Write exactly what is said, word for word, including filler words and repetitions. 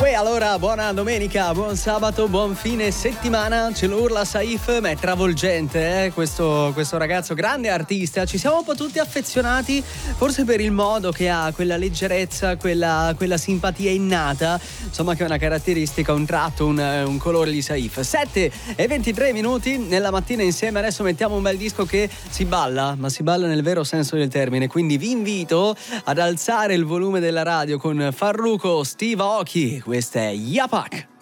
Uè, allora, buona domenica, buon sabato, buon fine settimana. Ce lo urla Saif, ma è travolgente, eh? questo, questo ragazzo, grande artista. Ci siamo un po' tutti affezionati, forse per il modo che ha, quella leggerezza, quella, quella simpatia innata, insomma, che è una caratteristica, un tratto, un, un colore di Saif. sette e ventitré minuti nella mattina insieme. Adesso mettiamo un bel disco che si balla, ma si balla nel vero senso del termine. Quindi vi invito ad alzare il volume della radio con Farruko, Steve Aoki. Questa è Yapak.